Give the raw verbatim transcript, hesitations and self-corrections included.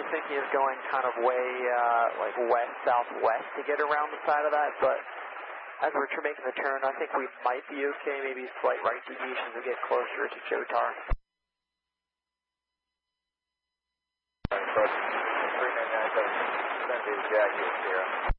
thinking of going kind of way, uh, like west, southwest to get around the side of that, but as we're making the turn, I think we might be okay, maybe slight right deviation to get closer to Jotar. three nine nine, Jack, here.